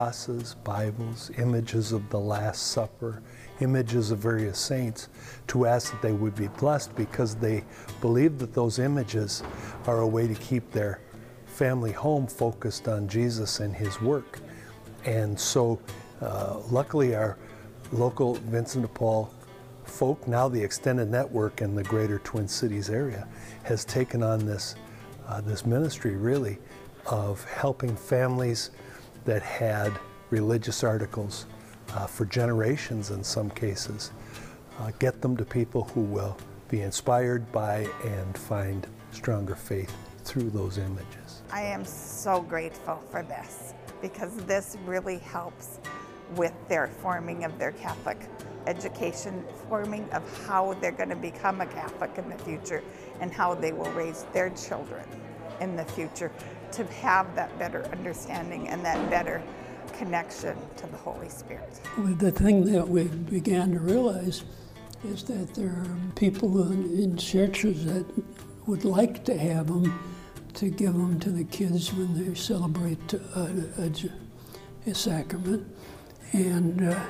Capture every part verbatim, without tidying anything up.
crosses, Bibles, images of the Last Supper, images of various saints, to ask that they would be blessed, because they believe that those images are a way to keep their family home focused on Jesus and his work. And so uh, luckily our local Vincent de Paul folk, now the extended network in the greater Twin Cities area, has taken on this, uh, this ministry really of helping families that had religious articles uh, for generations in some cases, uh, get them to people who will be inspired by and find stronger faith through those images. I am so grateful for this, because this really helps with their forming of their Catholic education, forming of how they're going to become a Catholic in the future and how they will raise their children in the future to have that better understanding and that better connection to the Holy Spirit. The thing that we began to realize is that there are people in, in churches that would like to have them, to give them to the kids when they celebrate a, a, a sacrament. And uh,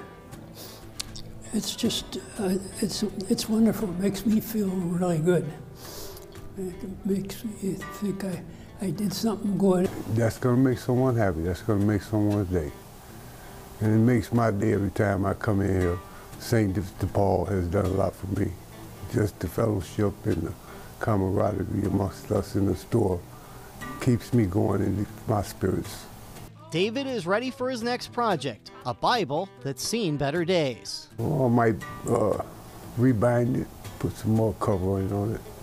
it's just, uh, it's, it's wonderful. It makes me feel really good. It makes me think I, I did something good. That's going to make someone happy. That's going to make someone's day. And it makes my day every time I come in here. Saint de Paul has done a lot for me. Just the fellowship and the camaraderie amongst us in the store keeps me going in my spirits. David is ready for his next project, a Bible that's seen better days. Well, I might uh, rebind it, put some more covering on it.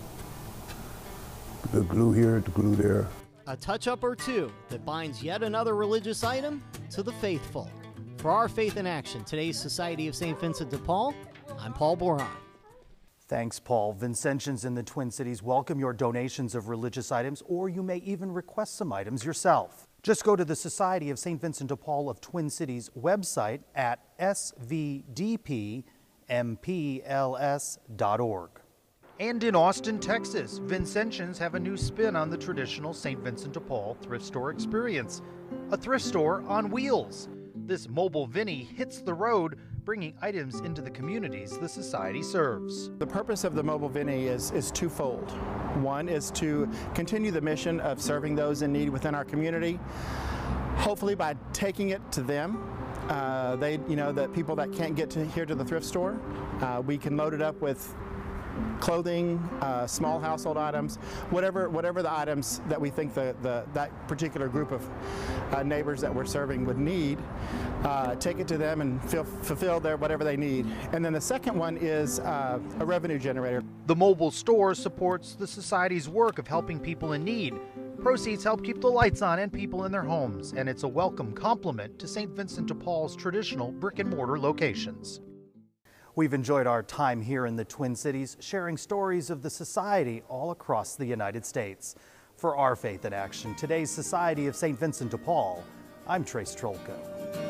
The glue here, the glue there. A touch-up or two that binds yet another religious item to the faithful. For Our Faith in Action, today's Society of Saint Vincent de Paul, I'm Paul Boron. Thanks, Paul. Vincentians in the Twin Cities welcome your donations of religious items, or you may even request some items yourself. Just go to the Society of Saint Vincent de Paul of Twin Cities website at s v d p m p l s dot org. And in Austin, Texas, Vincentians have a new spin on the traditional Saint Vincent de Paul thrift store experience. A thrift store on wheels. This mobile Vinny hits the road, bringing items into the communities the Society serves. The purpose of the Mobile Vinny is, is twofold. One is to continue the mission of serving those in need within our community, hopefully by taking it to them. Uh, they, you know, the people that can't get to here to the thrift store, uh, we can load it up with clothing, uh, small household items, whatever whatever the items that we think the, the that particular group of uh, neighbors that we're serving would need, uh, take it to them and feel, fulfill their whatever they need. And then the second one is uh, a revenue generator. The mobile store supports the Society's work of helping people in need. Proceeds help keep the lights on and people in their homes, and it's a welcome complement to Saint Vincent de Paul's traditional brick and mortar locations. We've enjoyed our time here in the Twin Cities, sharing stories of the Society all across the United States. For Our Faith in Action, today's Society of Saint Vincent de Paul, I'm Trace Trolko.